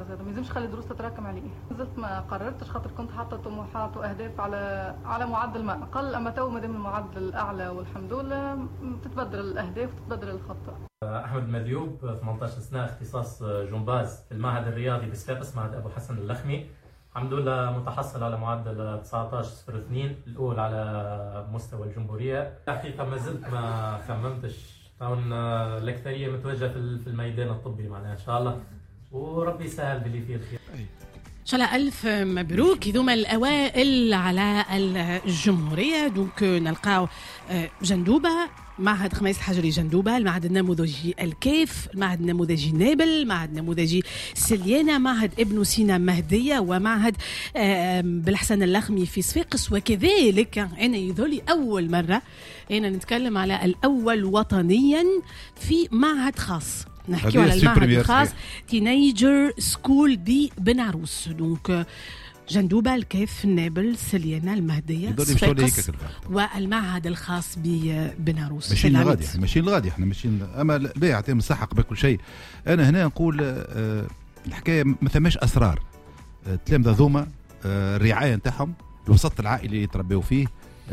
الحرز هذا، ما لازمش خلي الدروس تتراكم عليه. زلت ما قررتش خاطر كنت حاطه طموحات واهداف على معدل ما اقل، اما تو مادام المعدل الاعلى والحمد لله تتبدل الاهداف وتتبدل الخطه. احمد مذيوب 18 سنه، اختصاص جمباز في المعهد الرياضي بصفاقس، معهد ابو حسن اللخمي. الحمد لله متحصل على معدل 19.02 الاول على مستوى الجمهوريه. الحقيقه ما زلت ما خممتش، الاكثريه متوجهه في الميدان الطبي معناها ان شاء الله، وربي يسهل باللي فيه الخير. إن شاء الله ألف مبروك. هذوما الأوائل على الجمهورية. دونك نلقاو جندوبة، معهد خميس الحجري جندوبة، المعهد النموذجي الكيف، المعهد النموذجي نابل، المعهد النموذجي سليانة، معهد ابن سينا مهدية، ومعهد بالحسن اللخمي في صفاقس. وكذلك أنا يذولي أول مرة أنا نتكلم على الأول وطنيا في معهد خاص، نحكي على المعهد الخاص تينيجر سكول بن عروس. دونك جندوبة، الكيف، النابل، سليانة، المهدية، صفاقس، والمعهد الخاص ببن عروس. ماشيين الغادي، احنا ماشيين اما لا يعطيهم الصحة قبل كل شيء. انا هنا نقول الحكايه ما ثماش اسرار. التلامذه ذوما الرعايه نتاعهم، الوسط العائلي اللي يتربوا فيه،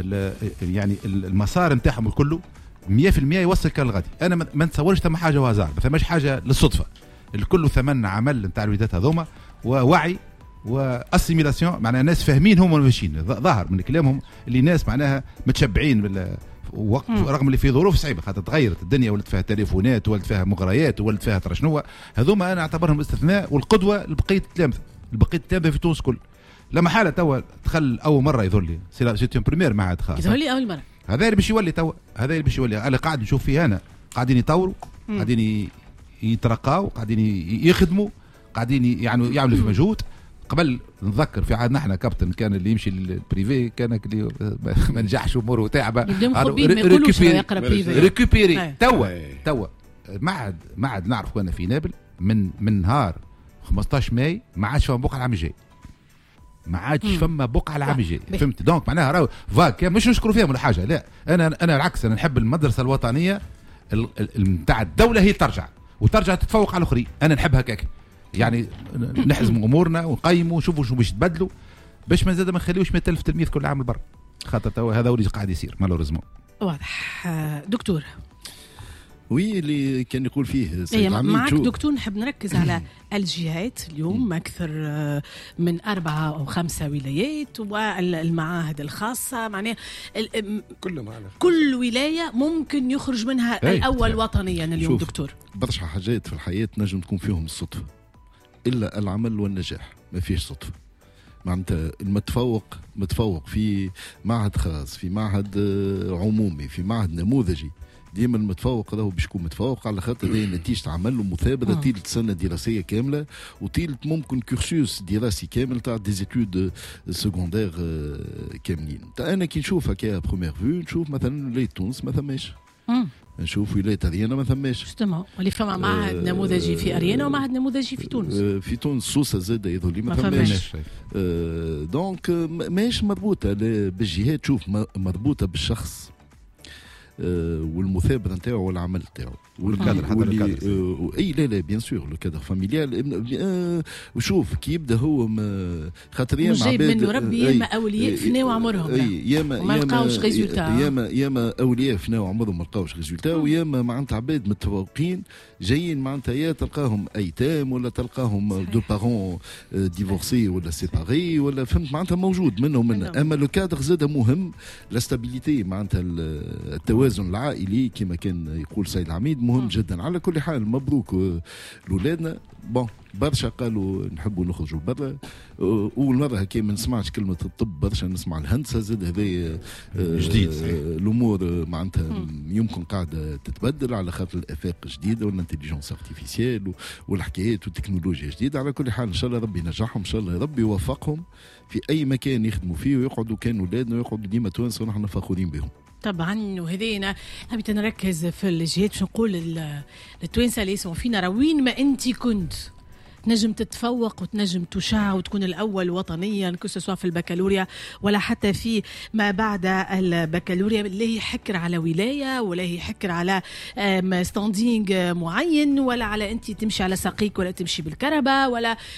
يعني المسار نتاعهم الكله 100% يوصل كان الغادي. انا ما نتصورش ثم حاجه وهزار، ما ثماش حاجه للصدفه. الكل ثمن عمل نتاع الوليدات هذوما ووعي واسيميلاسيون، معناها ناس فاهمين هم ماشيين. ظاهر من كلامهم اللي ناس معناها متشبعين رغم اللي في ظروف صعيبه، خاطر تغيرت الدنيا، ولت فيها تليفونات، ولت فيها مغريات، ولت فيها ترى شنو. هذوما انا اعتبرهم استثناء والقدوه لبقيه التلامذه في تونس كل. لما حاله توا دخل اول مره يظل لي سيتي بريمير معهد خاص، يظل لي اول مره. هذا اللي باش يولي توا، هذا اللي باش يولي. انا قاعد نشوف فيه هنا قاعدين يطوروا، قاعدين يترقاو، قاعدين يخدموا، قاعدين يعني يعملوا في مجهود. قبل نتذكر في عادنا احنا كابتن كان اللي يمشي للبريفي كان اللي ما نجحش اموره تعبه ريكوبيري. توا معهد نعرف وانا في نابل من نهار 15 ماي ما عادش فما بقعه العام الجاي، ما عادش فما بقعه العام الجاي. فهمت؟ دونك معناها راهو فاك مش نشكروا فيهم ولا حاجه، لا انا العكس، انا نحب المدرسه الوطنيه نتاع الدوله هي ترجع وترجع تتفوق على الاخرين. انا نحب هكاك، يعني نحزم امورنا ونقيموا ونشوفوا شو باش تبدلوا، باش ما زاد ما نخليوش 100,000 تلميذ كل عام البر، خاطر هذا هو اللي قاعد يصير مالوريزمون. واضح. دكتور وي اللي كان يقول فيه معك دكتور، نحب نركز على الجهات اليوم أكثر من 4 أو 5 ولايات والمعاهد الخاصة، معناه كل ولاية ممكن يخرج منها الأول وطنيا اليوم. دكتور برشا حاجات في الحياة نجم تكون فيهم الصدفة، إلا العمل والنجاح ما فيش صدفة. معناتها متفوق في معهد خاص، في معهد عمومي، في معهد نموذجي، ديما المتفوق هذا هو باش يكون متفوق على خاطر هي نتيجة عمل ومثابرة طيلة سنة دراسية كاملة وطيلة ممكن كورسوس دراسي كامل تاع ديزيتود سكوندير كاملين. أنا كي نشوف هكا بروميير فيو نشوف مثلا ولاية تونس ما ثماش، نشوف ولاية أريانا ما ثماش جوستومون، واللي فما معهد نموذجي في أريانا ومعهد نموذجي في تونس. في تونس سوسة زاد يظل ما ثماش. دونك ماهيش مربوطة بالجهات، شوف مربوطة بالشخص والمثابره نتاعو والعمل نتاعو والكادر حتى الكادر. اي لا بيان سور لو كادر فاميليال. وشوف كي يبدا هو خاطر ياما عباد منه ربي ياما اولياء فناو عمرهم ما لقاوش ريزولتا، ياما اولياء فناو عمرهم ما لقاوش ريزولتا، وياما معناتها عباد متفوقين جايين معناتها يا تلقاهم ايتام ولا تلقاهم دو بارون ديفورسي ولا سيباري ولا فهمت معناتها موجود منهم. اما لو كادر زاد مهم، لا ستابيليتي معناتها التوازن العائلي كما كان يقول سيد العميد مهم جدا. على كل حال مبروك لولادنا. بون برشا قالوا نحبوا نخرجوا برا، اول مره هكا ما نسمعش كلمه الطب، برشا نسمع الهندسه زاد هذا جديد. الامور معناتها يمكن قاعده تتبدل على خاطر الافاق جديده والانتليجنس ارتيفيسيال والحكايات والتكنولوجيا جديده. على كل حال ان شاء الله ربي ينجحهم، ان شاء الله ربي يوفقهم في اي مكان يخدموا فيه ويقعدوا كانوا اولادنا ويقعدوا ديما توانسه ونحن فخورين بهم طبعا. وهذينا حبيت نركز في الجهات باش نقول للتوانسه اللي يسمعوا فينا، راه وين ما انت كنت تنجم تتفوق وتنجم تشع وتكون الأول وطنيا، كسوا في البكالوريا ولا حتى في ما بعد البكالوريا. لا يحكر على ولاية ولا يحكر على ستاندينج معين ولا على أنت تمشي على ساقيك ولا تمشي بالكربة ولا